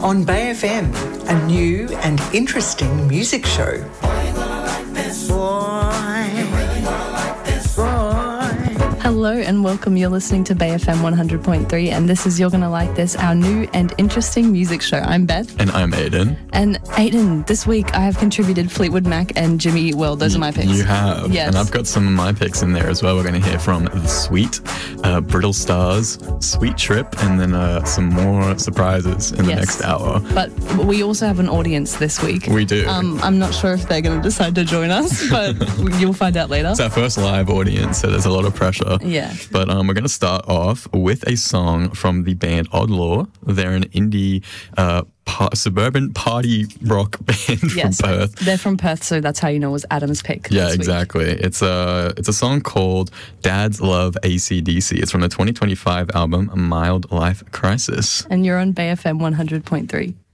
on Bay FM, a new and interesting music show. Hello and welcome. You're listening to Bay FM 100.3 and this is You're Gonna Like This, our new and interesting music show. I'm Beth. And I'm Aiden. And Aiden, this week I have contributed Fleetwood Mac and Jimmy Eat World. Those are my picks. You have. Yes. And I've got some of my picks in there as well. We're going to hear from The Sweet, Brittle Stars, Sweet Trip, and then some more surprises in the next hour. But we also have an audience this week. We do. I'm not sure if they're going to decide to join us, but you'll find out later. It's our first live audience, so there's a lot of pressure. Yeah. But we're going to start off with a song from the band Odd Law. They're an indie suburban party rock band from Perth. They're from Perth, so that's how you know it was Adam's pick. Yeah, exactly. It's a song called Dads Love AC/DC. It's from the 2025 album Mild Life Crisis. And you're on Bay FM 100.3.